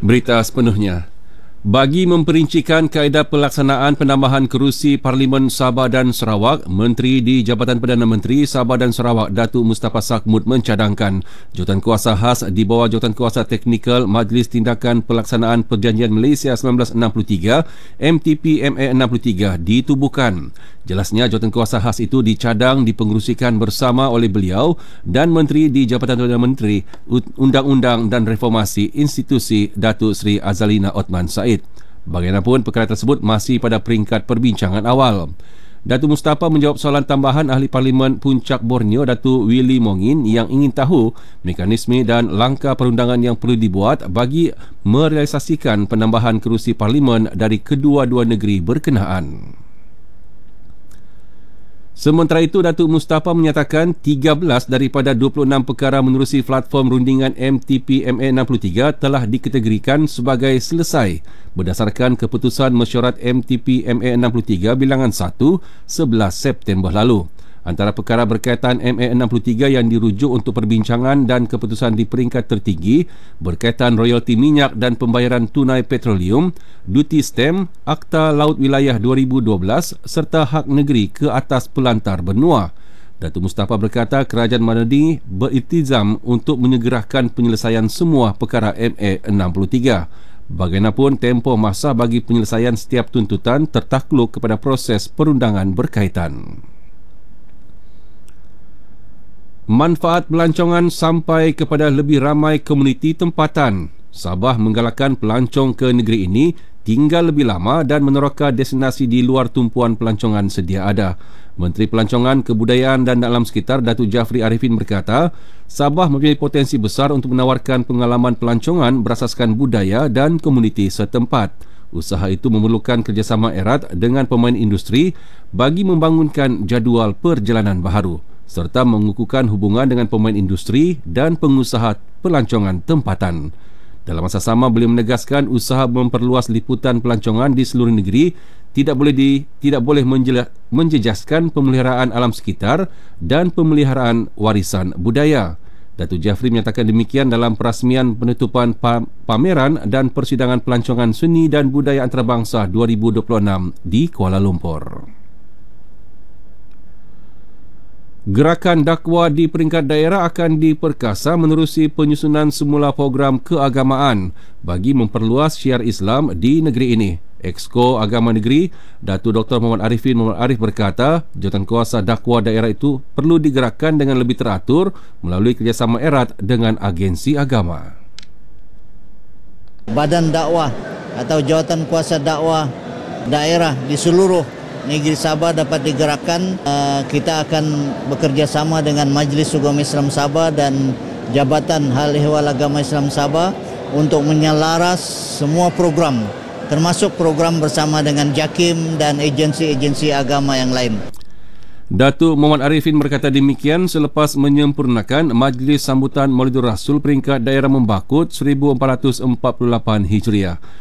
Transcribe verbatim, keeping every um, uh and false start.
Berita sepenuhnya. Bagi memperincikan kaedah pelaksanaan penambahan kerusi Parlimen Sabah dan Sarawak, Menteri di Jabatan Perdana Menteri Sabah dan Sarawak Datuk Mustafa Sakhmud mencadangkan Jawatankuasa khas di bawah Jawatankuasa Teknikal Majlis Tindakan Pelaksanaan Perjanjian Malaysia seribu sembilan ratus enam puluh tiga M T P M A enam puluh tiga ditubuhkan. Jelasnya Jawatankuasa khas itu dicadang dipengerusikan bersama oleh beliau dan Menteri di Jabatan Perdana Menteri Undang-Undang dan Reformasi Institusi Datuk Seri Azalina Othman Said. Bagaimanapun, perkara tersebut masih pada peringkat perbincangan awal. Datuk Mustafa menjawab soalan tambahan Ahli Parlimen Puncak Borneo Datuk Willy Mongin yang ingin tahu mekanisme dan langkah perundangan yang perlu dibuat bagi merealisasikan penambahan kerusi Parlimen dari kedua-dua negeri berkenaan. Sementara itu, Datuk Mustafa menyatakan tiga belas daripada dua puluh enam perkara menerusi platform rundingan M T P M A enam puluh tiga telah dikategorikan sebagai selesai berdasarkan keputusan mesyuarat M T P M A enam puluh tiga bilangan satu sebelas September lalu. Antara perkara berkaitan M A enam puluh tiga yang dirujuk untuk perbincangan dan keputusan di peringkat tertinggi berkaitan royalti minyak dan pembayaran tunai petroleum, duty stamp, Akta Laut Wilayah dua ribu dua belas serta hak negeri ke atas pelantar benua. Datuk Mustafa berkata kerajaan Maldives beriltizam untuk menyegerakan penyelesaian semua perkara M A enam puluh tiga. Bagaimanapun, tempoh masa bagi penyelesaian setiap tuntutan tertakluk kepada proses perundangan berkaitan. Manfaat pelancongan sampai kepada lebih ramai komuniti tempatan. Sabah menggalakkan pelancong ke negeri ini tinggal lebih lama dan meneroka destinasi di luar tumpuan pelancongan sedia ada. Menteri Pelancongan, Kebudayaan dan Alam Sekitar Datuk Jafri Arifin berkata, Sabah mempunyai potensi besar untuk menawarkan pengalaman pelancongan berasaskan budaya dan komuniti setempat. Usaha itu memerlukan kerjasama erat dengan pemain industri bagi membangunkan jadual perjalanan baharu serta mengukuhkan hubungan dengan pemain industri dan pengusaha pelancongan tempatan. Dalam masa sama, beliau menegaskan usaha memperluas liputan pelancongan di seluruh negeri tidak boleh di tidak boleh menjela, menjejaskan pemeliharaan alam sekitar dan pemeliharaan warisan budaya. Datuk Jafri menyatakan demikian dalam perasmian penutupan pameran dan persidangan pelancongan seni dan budaya antarabangsa dua ribu dua puluh enam di Kuala Lumpur. Gerakan dakwah di peringkat daerah akan diperkasa menerusi penyusunan semula program keagamaan bagi memperluas syiar Islam di negeri ini. Exco Agama Negeri, Datuk Doktor Muhammad Arifin Muhammad Arif berkata, jawatankuasa dakwah daerah itu perlu digerakkan dengan lebih teratur melalui kerjasama erat dengan agensi agama. Badan dakwah atau jawatankuasa dakwah daerah di seluruh negeri Sabah dapat digerakkan. Kita akan bekerjasama dengan Majlis Agama Islam Sabah dan Jabatan Hal Ehwal Agama Islam Sabah untuk menyelaras semua program, termasuk program bersama dengan JAKIM dan agensi-agensi agama yang lain. Datuk Muhammad Arifin berkata demikian selepas menyempurnakan Majlis Sambutan Maulidur Rasul peringkat daerah Membakut seribu empat ratus empat puluh lapan Hijriah.